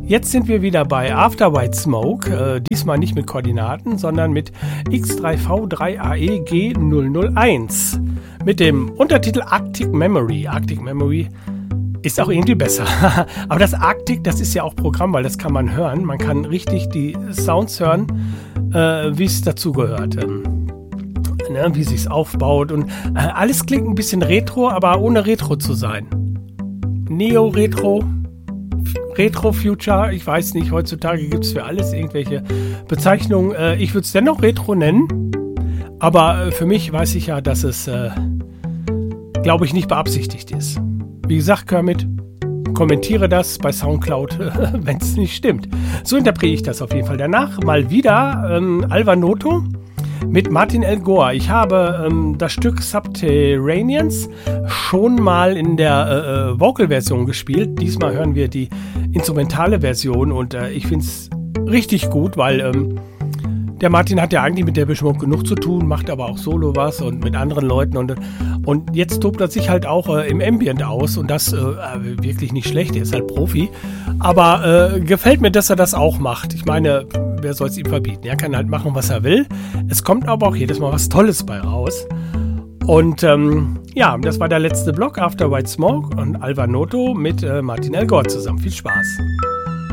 Jetzt sind wir wieder bei After White Smoke, diesmal nicht mit Koordinaten, sondern mit X3V3AEG001 mit dem Untertitel Arctic Memory. Arctic Memory ist auch irgendwie besser. Aber das Arctic, das ist ja auch Programm, weil das kann man hören. Man kann richtig die Sounds hören, wie es dazugehört. Wie sich's aufbaut und alles klingt ein bisschen retro, aber ohne retro zu sein. Neo-Retro, Retro-Future, ich weiß nicht, heutzutage gibt es für alles irgendwelche Bezeichnungen. Ich würde es dennoch Retro nennen, aber für mich weiß ich ja, dass es, glaube ich, nicht beabsichtigt ist. Wie gesagt, Kermit, kommentiere das bei Soundcloud, wenn es nicht stimmt. So interpretiere ich das auf jeden Fall. Danach mal wieder Alvanoto mit Martin Elgor. Ich habe das Stück Subterraneans schon mal in der Vocal-Version gespielt. Diesmal hören wir die instrumentale Version und ich finde es richtig gut, weil der Martin hat ja eigentlich mit der Depeche genug zu tun, macht aber auch Solo was und mit anderen Leuten und jetzt tobt er sich halt auch im Ambient aus und das wirklich nicht schlecht, er ist halt Profi, aber gefällt mir, dass er das auch macht. Ich meine, wer soll es ihm verbieten? Er kann halt machen, was er will. Es kommt aber auch jedes Mal was Tolles bei raus. Und ja, das war der letzte Block, After White Smoke und Alvanoto mit Martin Elgor zusammen. Viel Spaß!